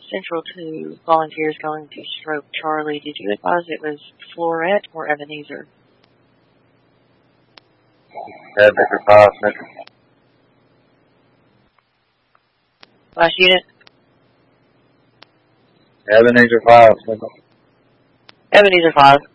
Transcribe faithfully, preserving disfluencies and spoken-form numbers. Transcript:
Central to volunteers going to Stroke Charlie. Did you advise it was Florette or Ebenezer? Ebenezer five, Central. Last unit? Ebenezer five, Central. Ebenezer five.